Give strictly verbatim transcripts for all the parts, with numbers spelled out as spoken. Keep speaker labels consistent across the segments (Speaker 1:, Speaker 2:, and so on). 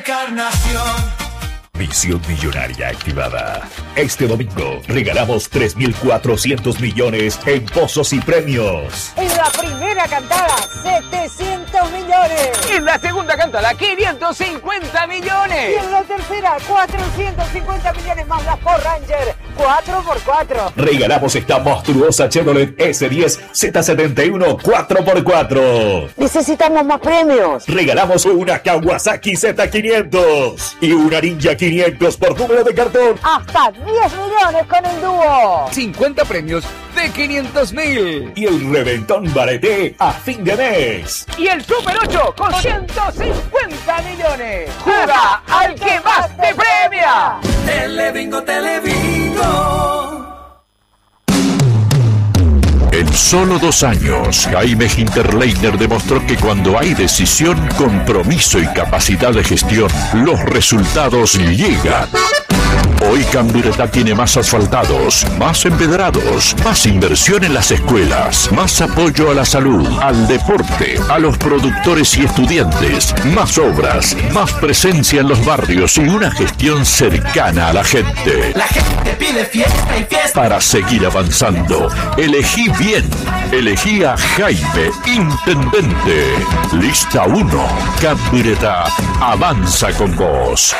Speaker 1: Encarnación.
Speaker 2: Misión millonaria activada. Este domingo regalamos tres mil cuatrocientos millones en pozos y premios.
Speaker 3: En la primera cantada, setecientos millones.
Speaker 4: En la segunda cantada, quinientos cincuenta millones.
Speaker 3: Y en la tercera, cuatrocientos cincuenta millones más las Ford Ranger. cuatro por cuatro.
Speaker 2: Regalamos esta monstruosa Chevrolet ese diez Z setenta y uno cuatro por cuatro.
Speaker 3: Necesitamos más premios.
Speaker 2: Regalamos una Kawasaki Z quinientos y una Ninja quinientos por número de cartón.
Speaker 3: Hasta diez millones con el dúo.
Speaker 4: cincuenta premios de quinientos mil.
Speaker 2: Y el reventón Bareté a fin de mes.
Speaker 4: Y el Super ocho con ciento cincuenta millones. ¡Juega al que más te premia!
Speaker 1: Telebingo, Telebingo.
Speaker 5: En solo dos años, Jaime Hinterleiner demostró que cuando hay decisión, compromiso y capacidad de gestión, los resultados llegan. Hoy Cambiretá tiene más asfaltados, más empedrados, más inversión en las escuelas, más apoyo a la salud, al deporte, a los productores y estudiantes, más obras, más presencia en los barrios y una gestión cercana a la gente.
Speaker 1: La gente pide fiesta y fiesta.
Speaker 5: Para seguir avanzando, elegí bien. Elegí a Jaime, intendente. Lista uno. Cambiretá avanza con vos.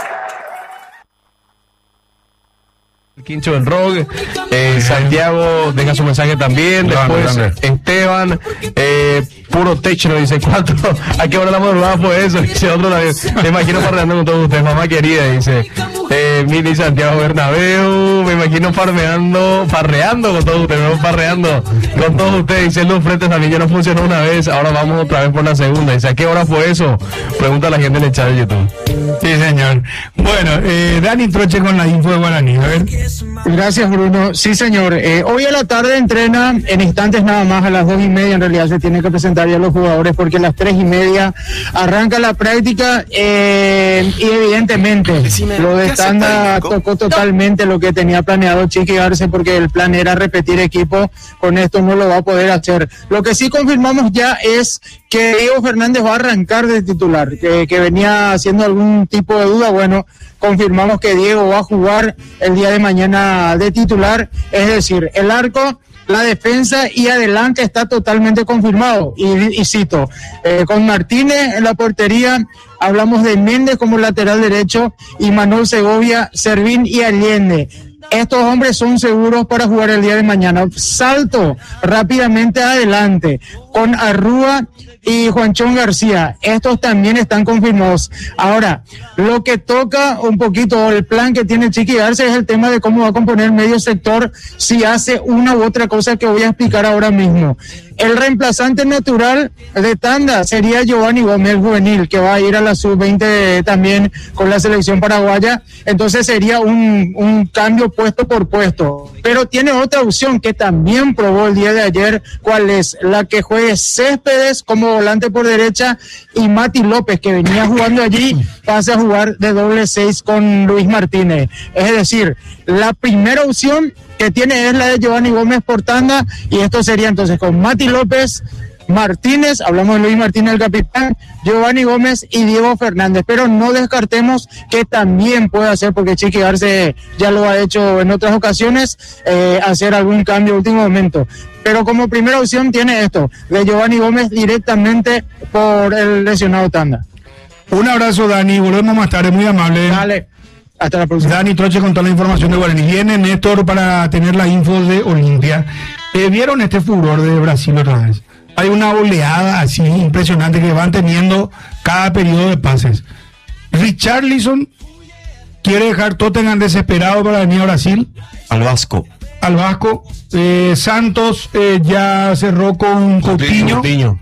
Speaker 6: Quincho del Rock, eh, Santiago deja su mensaje también,
Speaker 7: grande,
Speaker 6: después
Speaker 7: grande.
Speaker 6: Esteban, eh, puro techo, nos dice, ¿cuánto? ¿A qué hora la madrugada fue eso? Dice otro también, me imagino farreando con todos ustedes, mamá querida, dice, eh, Mili Santiago Bernabéu, me imagino farmeando, farreando con todos ustedes, me farreando con todos ustedes, dice Luz Frente también ya no funcionó una vez, ahora vamos otra vez por la segunda, dice, ¿a qué hora fue eso? Pregunta a la gente en el chat de YouTube.
Speaker 7: Sí, señor. Bueno, eh, Dani Troche con la info de Guaraní, a ver.
Speaker 8: Gracias, Bruno. Sí, señor. Eh, hoy a la tarde entrena en instantes nada más, a las dos y media. En realidad se tienen que presentar ya los jugadores porque a las tres y media arranca la práctica eh, y evidentemente lo de Tanda tocó totalmente lo que tenía planeado Chiqui Arce porque el plan era repetir equipo. Con esto no lo va a poder hacer. Lo que sí confirmamos ya es que Diego Fernández va a arrancar de titular, que, que venía haciendo algún tipo de duda. Bueno, confirmamos que Diego va a jugar el día de mañana de titular, es decir, el arco, la defensa y adelante está totalmente confirmado. Y, y cito, eh, con Martínez en la portería, hablamos de Méndez como lateral derecho y Manuel Segovia, Servín y Allende. Estos hombres son seguros para jugar el día de mañana. Salto rápidamente adelante con Arrúa y Juanchón García. Estos también están confirmados. Ahora, lo que toca un poquito el plan que tiene Chiqui Arce es el tema de cómo va a componer medio sector si hace una u otra cosa que voy a explicar ahora mismo. El reemplazante natural de Tanda sería Giovanni Gómez, el juvenil, que va a ir a la sub veinte también con la selección paraguaya. Entonces sería un, un cambio puesto por puesto. Pero tiene otra opción que también probó el día de ayer, ¿cuál es? La que juegue Céspedes como volante por derecha y Mati López, que venía jugando allí, pasa a jugar de doble seis con Luis Martínez. Es decir, la primera opción que tiene es la de Giovanni Gómez por Tanda, y esto sería entonces con Mati López, Martínez, hablamos de Luis Martínez, el capitán, Giovanni Gómez y Diego Fernández, pero no descartemos que también puede hacer, porque Chiqui Arce ya lo ha hecho en otras ocasiones, eh, hacer algún cambio último momento. Pero como primera opción tiene esto, de Giovanni Gómez directamente por el lesionado Tanda.
Speaker 7: Un abrazo, Dani, volvemos más tarde, muy amable.
Speaker 8: Dale. Hasta la próxima.
Speaker 7: Dani Troche con toda la información de Guaraní. Viene Néstor para tener la info de Olimpia. Eh, ¿Vieron este furor de Brasil otra vez? Hay una oleada así impresionante que van teniendo cada periodo de pases. Richarlison quiere dejar Tottenham desesperado para venir a Brasil.
Speaker 9: Al Vasco.
Speaker 7: Al Vasco. Eh, Santos eh, ya cerró con Coutinho.
Speaker 9: Coutinho.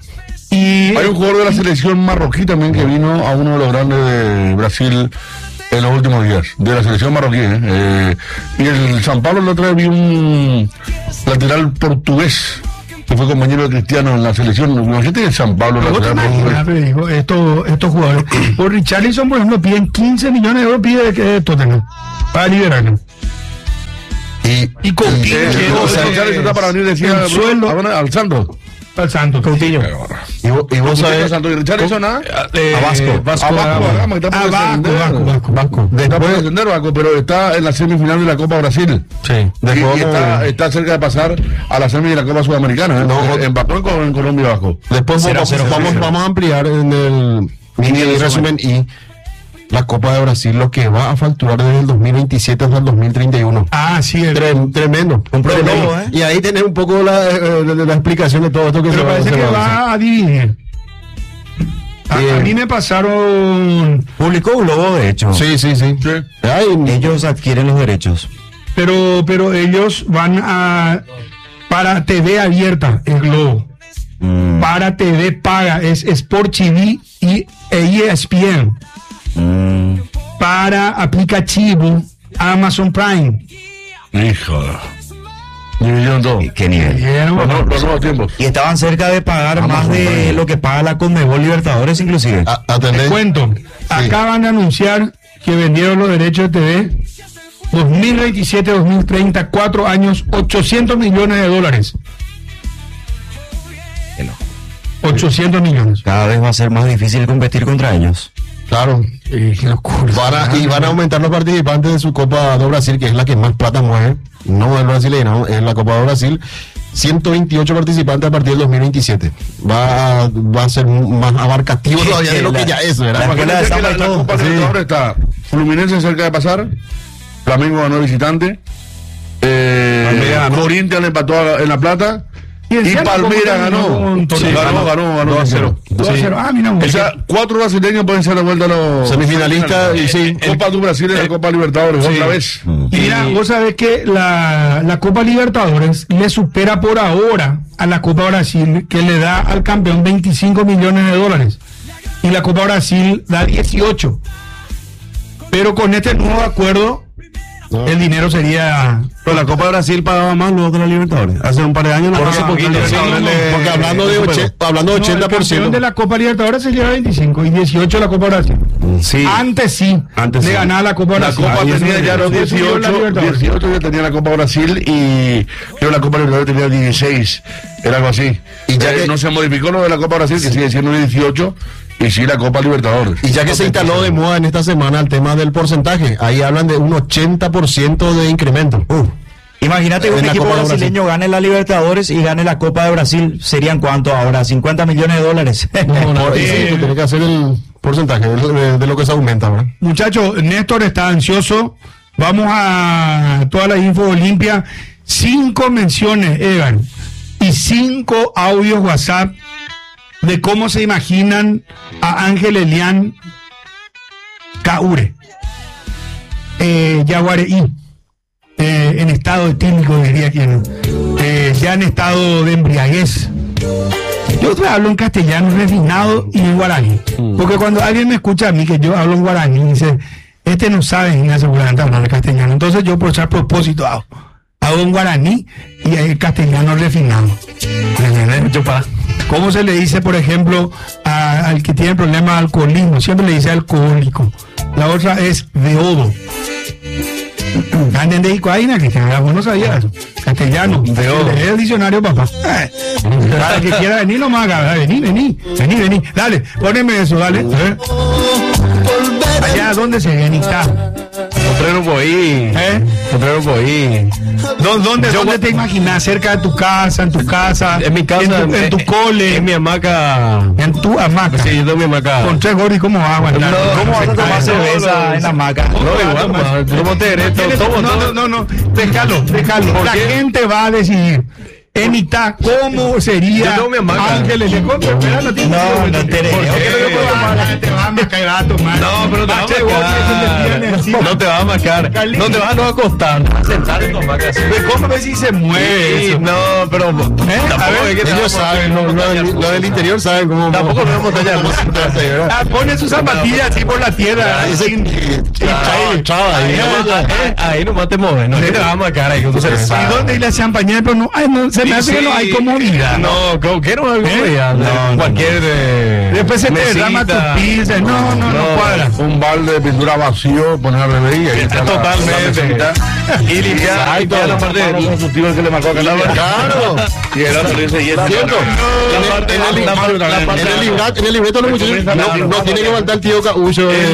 Speaker 7: Y
Speaker 10: hay un jugador de la selección marroquí también que vino a uno de los grandes de Brasil en los últimos días, de la selección marroquí. ¿eh? Eh, y el San Pablo la otra vez vi un lateral portugués que fue compañero de Cristiano en la selección. Imagínate el San Pablo.
Speaker 7: Dijo, estos, estos jugadores. Por Richarlison, por ejemplo, piden quince millones de euros, pide de Tottenham para liberarlo.
Speaker 10: Y,
Speaker 7: y Coutinho,
Speaker 10: eh, o sea, Richarlison está para venir, decía,
Speaker 7: el sueldo
Speaker 10: al Santos.
Speaker 7: Al Santos.
Speaker 6: Coutinho.
Speaker 10: Y vos, y vos sabés.
Speaker 9: Santos y Richarlison, ¿ah?
Speaker 6: Eh,
Speaker 10: A Vasco.
Speaker 6: Vasco.
Speaker 10: A Vasco,
Speaker 6: ah,
Speaker 10: Gama, que está
Speaker 7: Ah,
Speaker 10: por
Speaker 7: Vasco,
Speaker 10: descender.
Speaker 7: Vasco, Vasco, Vasco.
Speaker 10: Está por descender, Vasco, pero está en la semifinal de la Copa Brasil.
Speaker 6: Sí.
Speaker 10: Y,
Speaker 6: Después
Speaker 10: y
Speaker 6: vamos-
Speaker 10: está, está cerca de pasar a la semi de la Copa Sudamericana. ¿eh?
Speaker 6: No,
Speaker 10: empató con en Colombia y Vasco.
Speaker 6: Después
Speaker 11: Cero,
Speaker 6: vamos,
Speaker 11: cero,
Speaker 6: vamos,
Speaker 11: cero.
Speaker 6: vamos a ampliar en el mini resumen y la Copa de Brasil, lo que va a facturar desde el dos mil veintisiete hasta el dos mil treinta y uno.
Speaker 7: Ah, sí. el-
Speaker 6: Trem- tremendo.
Speaker 11: Un
Speaker 6: Tremendo.
Speaker 11: prólogo, ¿eh?
Speaker 6: Y ahí tenés un poco la, eh, la, la explicación de todo esto que
Speaker 7: Pero
Speaker 6: se va,
Speaker 7: parece
Speaker 6: se
Speaker 7: que
Speaker 6: va a hacer.
Speaker 7: va a dividir. A,
Speaker 6: Bien.
Speaker 7: a mí me pasaron,
Speaker 11: Publicó Globo, de hecho.
Speaker 6: Sí, sí, sí.
Speaker 10: Sí.
Speaker 6: Ay,
Speaker 11: Ellos adquieren los derechos.
Speaker 7: pero pero ellos van a para T V abierta, el Globo.
Speaker 11: Mm,
Speaker 7: Para T V paga, es Sport T V y E S P N.
Speaker 11: mm.
Speaker 7: Para aplicativo Amazon Prime.
Speaker 10: Hijo. Dividieron todo.
Speaker 11: ¿Qué nivel?
Speaker 7: Vieron,
Speaker 10: Los, nuevos- los nuevos tiempos.
Speaker 11: Y estaban cerca de pagar
Speaker 10: Vamos,
Speaker 11: más de
Speaker 10: compañero.
Speaker 11: lo que paga la Conmebol Libertadores, inclusive.
Speaker 6: a-
Speaker 7: Te
Speaker 6: atendés.
Speaker 7: cuento, acaban de anunciar que vendieron los derechos de T V dos mil veintisiete dos mil treinta, cuatro años, ochocientos millones de dólares.
Speaker 11: Qué loco.
Speaker 7: ochocientos millones.
Speaker 11: Cada vez va a ser más difícil competir contra ellos.
Speaker 6: Claro.
Speaker 7: Eh, qué locura.
Speaker 6: Van a- y van a aumentar los participantes de su Copa de Brasil, que es la que más plata mueve. No el brasileño, es la Copa de Brasil. ciento veintiocho participantes a partir del dos mil veintisiete. Va a, va a ser más abarcativo todavía de lo que ya es, ¿verdad?
Speaker 11: La escuela de
Speaker 10: Imagínate que
Speaker 11: samba
Speaker 10: la,
Speaker 11: y
Speaker 10: la
Speaker 11: todo.
Speaker 10: Copa
Speaker 6: Sí.
Speaker 10: Libertadores está Fluminense cerca de pasar, Flamengo ganó visitante, eh,
Speaker 6: Palmeiras ganó.
Speaker 10: Corinthians empató a- en La Plata
Speaker 7: Y en
Speaker 10: y
Speaker 7: serio,
Speaker 10: Palmeiras
Speaker 7: ¿cómo
Speaker 10: ganó.
Speaker 7: terminó un torneo?
Speaker 10: Sí, ganó, ganó, ganó
Speaker 6: dos a cero.
Speaker 7: dos a cero. Ah, mira,
Speaker 10: O sea, cuatro brasileños pueden ser de vuelta a los
Speaker 6: Semifinalistas y sí.
Speaker 10: Copa do Brasil y la Copa Libertadores
Speaker 6: Sí.
Speaker 10: otra vez.
Speaker 7: Y mira, vos sabés que la, la Copa Libertadores le supera por ahora a la Copa Brasil, que le da al campeón veinticinco millones de dólares. Y la Copa Brasil da dieciocho. Pero con este nuevo acuerdo, el dinero sería...
Speaker 6: Pero la Copa de Brasil pagaba más luego que la Libertadores. Hace un par de años.
Speaker 7: Por
Speaker 6: no
Speaker 7: hace
Speaker 6: pagaba.
Speaker 7: poquito, sí, no, no,
Speaker 6: Porque hablando de, oche- hablando de
Speaker 7: No,
Speaker 6: ochenta por
Speaker 7: el campeón
Speaker 6: ciento.
Speaker 7: de la Copa Libertadores se lleva veinticinco y dieciocho la Copa Brasil.
Speaker 6: Sí.
Speaker 7: Antes sí,
Speaker 6: Antes
Speaker 7: de
Speaker 6: sí.
Speaker 7: ganar la Copa
Speaker 10: La
Speaker 7: Brasil.
Speaker 10: Copa
Speaker 7: Ahí es
Speaker 10: tenía
Speaker 7: donde-
Speaker 10: ya los
Speaker 7: donde subió la
Speaker 10: dieciocho,
Speaker 7: Libertadores.
Speaker 10: dieciocho ya tenía la Copa Brasil y creo que la Copa Libertadores tenía dieciséis, era algo así.
Speaker 6: Y ya
Speaker 10: Eh,
Speaker 6: que-
Speaker 10: no se modificó lo de la Copa Brasil, que sigue siendo dieciocho, y sí la Copa Libertadores.
Speaker 6: Y ya que se instaló de moda en esta semana el tema del porcentaje, ahí hablan de un ochenta por ciento de incremento.
Speaker 11: Uh. Imagínate que
Speaker 6: En
Speaker 11: un
Speaker 6: la
Speaker 11: equipo
Speaker 6: Copa de
Speaker 11: brasileño gane la Libertadores y gane la Copa de Brasil. ¿Serían cuánto ahora? cincuenta millones de dólares.
Speaker 6: No, no, y sí, tiene que hacer el porcentaje de, de- de lo que se aumenta, ¿verdad?
Speaker 7: Muchachos, Néstor está ansioso. Vamos a toda la info Olimpia. Cinco menciones, Evan, y cinco audios WhatsApp de cómo se imaginan a Ángel Elián Caure, eh, Yaguareí, eh, en estado etílico, diría quien, eh, ya en estado de embriaguez. Yo te hablo en castellano refinado y en guaraní. Porque cuando alguien me escucha a mí que yo hablo en guaraní, dice, este no sabe ni seguramente hablar castellano. Entonces yo por echar propósito hago. Hago en guaraní y el castellano refinado. Yo pa. ¿Cómo se le dice, por ejemplo, a- al que tiene problemas de alcoholismo? Siempre le dice alcohólico. La otra es deodo. Anden de Icoaína, que vos no sabías eso. Castellano. Lee el diccionario, papá. Eh, Para que quiera venir nomás, acá. Vení, vení, vení, vení. Dale, poneme eso, dale. Eh. Allá, ¿dónde se viene? Está.
Speaker 6: Potrero Boí.
Speaker 7: ¿Eh?
Speaker 6: Potrero Boí.
Speaker 7: ¿Dó- ¿Dónde, dónde te imaginas? ¿Cerca de tu casa? ¿En tu casa?
Speaker 6: En mi casa.
Speaker 7: ¿En tu, en tu
Speaker 6: eh,
Speaker 7: cole?
Speaker 6: En mi hamaca.
Speaker 7: ¿En tu hamaca?
Speaker 6: Sí, yo tengo mi hamaca.
Speaker 7: Con tres gordos, ¿cómo vas a aguantar?
Speaker 6: No,
Speaker 11: ¿Cómo vas a tomar
Speaker 7: No,
Speaker 11: cerveza en la hamaca?
Speaker 6: No, igual, ma, ¿cómo te eres?
Speaker 7: ¿Qué le-
Speaker 6: Tomo,
Speaker 7: no,
Speaker 6: tomo.
Speaker 7: no, no, no, déjalo, déjalo. La gente va a decidir. Enita, ¿cómo sería
Speaker 6: Yo tengo mi hamaca.
Speaker 7: Ángeles de Contra? Espera, no tiene
Speaker 11: No, no te
Speaker 7: ¿Por qué
Speaker 11: creo.
Speaker 7: no le puedo tomar? Te va a marcar, va a tomar.
Speaker 6: No, pero te va a
Speaker 7: Bache, vos, que se te viene
Speaker 6: marcar.
Speaker 7: encima.
Speaker 6: No te va a marcar.
Speaker 7: Carlito.
Speaker 6: No te vas a no acostar. Vas a sentar en tu hamaca así.
Speaker 7: ¿Cómo ves si se mueve
Speaker 6: Sí,
Speaker 7: eso?
Speaker 6: no, pero
Speaker 7: A
Speaker 6: tampoco
Speaker 7: ver,
Speaker 6: es que te
Speaker 7: ellos
Speaker 6: vamos a hacer
Speaker 7: saben,
Speaker 6: una
Speaker 7: no,
Speaker 6: montaña
Speaker 7: lo del-
Speaker 6: rusa.
Speaker 7: lo del interior saben cómo-
Speaker 6: Tampoco no es montaña rusa.
Speaker 7: Ah, pone sus zapatillas así por la tierra.
Speaker 6: Ese-
Speaker 7: sin-
Speaker 6: Chava, chava, ahí
Speaker 7: Ahí
Speaker 6: nomás-
Speaker 7: nomás-
Speaker 6: ahí- ahí nomás te mueves. No te vas a marcar ahí con tu cerveza.
Speaker 7: ¿Y dónde? Y la champaña, pero no, ay, no, se se me hace
Speaker 6: Sí,
Speaker 7: que no hay comodidad.
Speaker 6: No, como que no hay comodidad.
Speaker 10: No,
Speaker 6: Cualquier. eh,
Speaker 7: Después se te
Speaker 6: mesita.
Speaker 7: derrama tu pizza. No, no, no cuadra.
Speaker 10: Un balde de pintura vacío, poner al bebé y ahí está la-
Speaker 6: Totalmente.
Speaker 10: la mesita.
Speaker 6: Y limpiar, limpiar la parte de.
Speaker 10: constructivo el que le marcó a Canal.
Speaker 9: Claro.
Speaker 10: Y era por eso y es
Speaker 9: Cierto.
Speaker 6: La parte
Speaker 9: En el-
Speaker 6: la parte- la
Speaker 9: En
Speaker 6: parte-
Speaker 9: el libreto, en el libreto los muchachos no, no tiene que faltar el tío Caullo de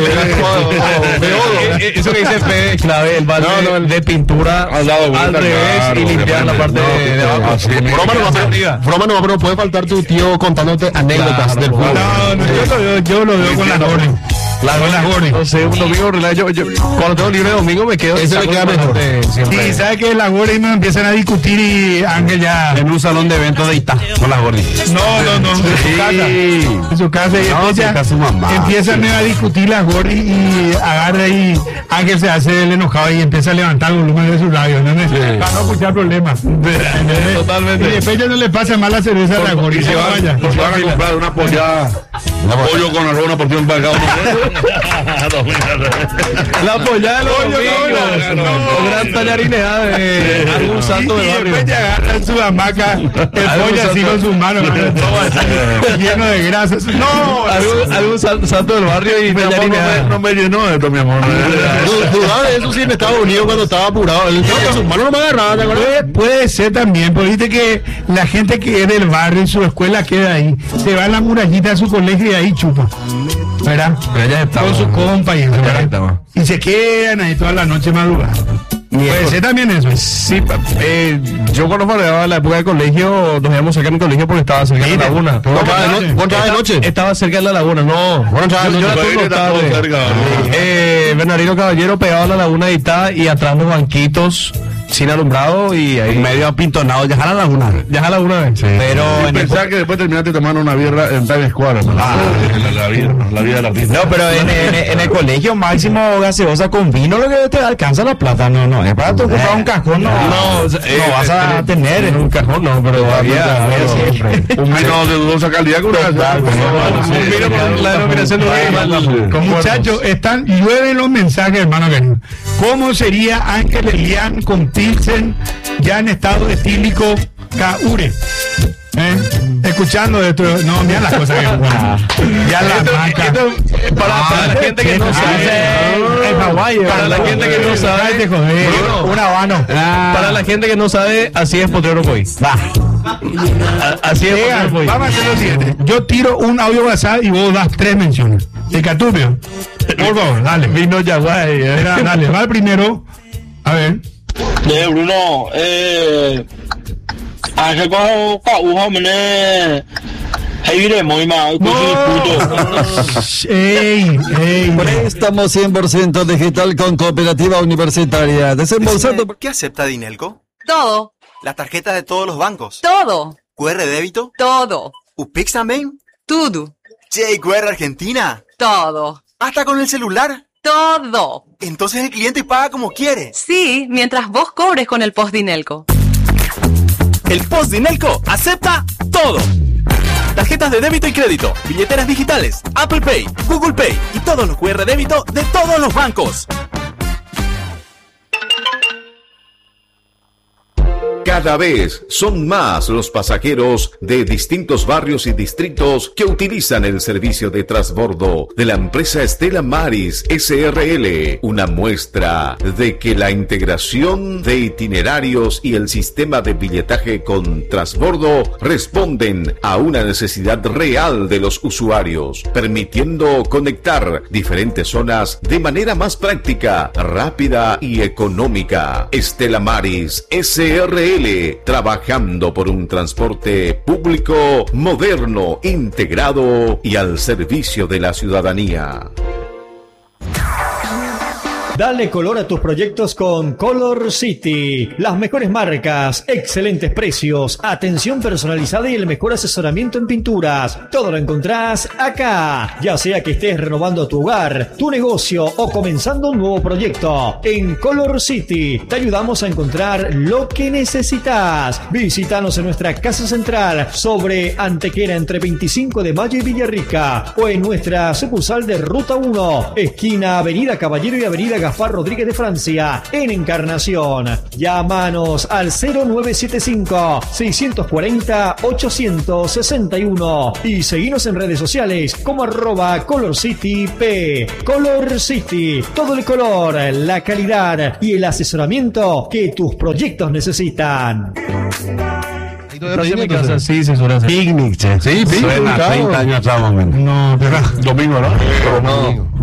Speaker 6: Eh, eh, Eso que dice Fede es clave, el balde
Speaker 9: No, no, el-
Speaker 6: de pintura
Speaker 10: Al lado
Speaker 6: al
Speaker 10: vuelta,
Speaker 6: revés
Speaker 10: claro,
Speaker 6: y limpiar la parte
Speaker 10: obviamente.
Speaker 6: de, de
Speaker 10: No,
Speaker 6: abajo.
Speaker 10: así mismo.
Speaker 9: Broma no, va,
Speaker 6: Arriba.
Speaker 9: pero, broma no, pero puede faltar tu tío contándote anécdotas
Speaker 6: Claro,
Speaker 9: del fútbol.
Speaker 7: No, no, yo lo veo, yo lo veo con las Gordi.
Speaker 6: La
Speaker 7: Con las Gordi.
Speaker 6: No sé, un domingo, yo, yo, cuando tengo libre de domingo me quedo.
Speaker 9: Ese le
Speaker 6: saco
Speaker 9: queda
Speaker 6: el
Speaker 9: mejor.
Speaker 6: bastante siempre.
Speaker 7: Y sabe que las Gordi no empiezan a discutir y Ángel ya.
Speaker 6: En un salón de eventos de Itá, con las gordas.
Speaker 7: No, no, no, en su casa. En su casa. Y
Speaker 6: No,
Speaker 7: después
Speaker 6: su
Speaker 7: ya
Speaker 6: casa, su mamá.
Speaker 7: empiezan a discutir las Gordi y agarra y Ángel se hace el enojado y empieza a levantar el volumen de su radio, ¿entendés? Para no escuchar problemas. ¿entendés?
Speaker 6: Totalmente.
Speaker 7: Y después ya no le pasa mal la cerveza a la Gordi.
Speaker 10: Y se van,
Speaker 7: vaya.
Speaker 10: se van a comprar una pollada, pollo con arroz, una porción para cada uno.
Speaker 6: La pollada de los domingos. O gran tallarina de algún santo
Speaker 7: Y,
Speaker 6: del
Speaker 7: y
Speaker 6: barrio.
Speaker 7: después ya agarra en su hamaca el
Speaker 6: Algún
Speaker 7: pollo así
Speaker 6: santo-
Speaker 7: con sus manos, ¿verdad? Todo así, lleno de grasas. No,
Speaker 6: Algún, algún san- santo del barrio y
Speaker 10: Mi amor, no
Speaker 6: tallarina.
Speaker 10: me, no me llenó esto, mi amor.
Speaker 9: Du- Dudaba de eso sí en Estados Unidos cuando estaba apurado. Él con sus manos no me agarraba, ¿te acuerdas?
Speaker 7: Puede, puede ser también, porque viste que la gente que es del barrio y su escuela queda ahí, se va a la murallita de su colegio y ahí chupa, ¿verdad?
Speaker 6: Pero ella estaba-
Speaker 7: Con su compa y eso,
Speaker 6: ella
Speaker 7: ¿verdad?
Speaker 6: estaba.
Speaker 7: Y se quedan ahí toda la noche madrugando. Puede ser también eso.
Speaker 6: Sí, pa- eh, yo cuando faltaba la época del colegio, nos íbamos cerca de mi colegio porque estaba cerca de la laguna.
Speaker 9: ¿Vos entrabas de no- vos entrabas de noche?
Speaker 6: Estaba cerca de la laguna, no.
Speaker 9: Bueno, entrabas de
Speaker 6: Yo- yo
Speaker 9: noche.
Speaker 6: era turno
Speaker 10: Está todo
Speaker 6: tarde.
Speaker 10: cerca, ¿no?
Speaker 6: Eh, Bernardino Caballero pegado a la laguna de Itá y atrás los banquitos sin alumbrado y ahí.
Speaker 11: Medio apintonado, ya a la laguna.
Speaker 6: Ya a la laguna, ven.
Speaker 11: Pero
Speaker 10: Y
Speaker 11: en
Speaker 10: pensaba que después terminaste tomando una birra en Times Square. ¿no? La, la vida, la vida de la vida.
Speaker 11: No, pero en, en- en el colegio máximo gaseosa con vino lo que te alcanza la plata, no, no, es para tu comprar un cajón, no, no,
Speaker 6: o sea, eh,
Speaker 11: vas a
Speaker 6: eh,
Speaker 11: tener
Speaker 6: en un cajón, no, pero había, había siempre.
Speaker 10: Un vino de dudosa calidad con una
Speaker 6: Un vino con la denominación de origen.
Speaker 7: Con muchachos, están, llueven los mensajes, hermano querido. ¿Cómo sería Ángel Elian con Pilsen ya en estado etílico Kaure? ¿Eh? Escuchando esto, no, mira las cosas que ya la
Speaker 6: Esto-
Speaker 7: maca.
Speaker 6: esto, eh, para, para la gente que no sabe,
Speaker 7: en Hawái,
Speaker 6: para la gente que no sabe,
Speaker 7: Ay, te joder.
Speaker 6: Bruno,
Speaker 11: un habano.
Speaker 6: para la gente que no sabe, así es Potrero Coy. A- Así es
Speaker 7: Vean,
Speaker 6: Potrero Coy.
Speaker 7: vamos a hacer lo siguiente. Yo tiro un audio WhatsApp y vos das tres menciones. El Catupio. Por favor, dale.
Speaker 6: Vino Yaguay. eh.
Speaker 7: Mira, dale, va el primero. A ver.
Speaker 12: 네, Bruno, eh, Ángel con Caujo, me Heire, muy mal,
Speaker 7: ¡Ey! ¡Ey!
Speaker 13: Préstamo cien por ciento digital con Cooperativa Universitaria. Desembolsando.
Speaker 14: ¿Qué acepta Dinelco?
Speaker 15: Todo,
Speaker 14: La tarjeta de todos los bancos.
Speaker 15: todo,
Speaker 14: ¿Q R débito?
Speaker 15: todo,
Speaker 14: ¿U P I X también?
Speaker 15: tudo,
Speaker 14: ¿J-Q R Argentina?
Speaker 15: todo,
Speaker 14: ¿Hasta con el celular?
Speaker 15: todo.
Speaker 14: Entonces el cliente paga como quiere.
Speaker 15: Sí, mientras vos cobres con el post Dinelco.
Speaker 16: El Post Dinelco acepta todo. Tarjetas de débito y crédito, billeteras digitales, Apple Pay, Google Pay y todos los Q R débito de todos los bancos.
Speaker 2: Cada vez son más los pasajeros de distintos barrios y distritos que utilizan el servicio de transbordo de la empresa Stella Maris S R L, una muestra de que la integración de itinerarios y el sistema de billetaje con transbordo responden a una necesidad real de los usuarios, permitiendo conectar diferentes zonas de manera más práctica, rápida y económica. Stella Maris S R L, trabajando por un transporte público, moderno, integrado y al servicio de la ciudadanía.
Speaker 17: Dale color a tus proyectos con Color City. Las mejores marcas, excelentes precios, atención personalizada y el mejor asesoramiento en pinturas. Todo lo encontrás acá. Ya sea que estés renovando tu hogar, tu negocio o comenzando un nuevo proyecto. En Color City te ayudamos a encontrar lo que necesitas. Visítanos en nuestra casa central sobre Antequera entre veinticinco de mayo y Villarrica o en nuestra sucursal de Ruta uno, esquina Avenida Caballero y Avenida Gaspar Rodríguez de Francia, en Encarnación. Llámanos al cero nueve siete cinco, seis cuatro cero, ocho seis uno y seguinos en redes sociales como arroba Color City P. Color City, todo el color, la calidad y el asesoramiento que tus proyectos necesitan.
Speaker 6: Sí, se suele hacer.
Speaker 10: Picnic, che.
Speaker 6: Sí, picnic.
Speaker 10: Suena
Speaker 6: treinta años atrás, más o menos.
Speaker 10: No, pero domingo, ¿no?
Speaker 6: No.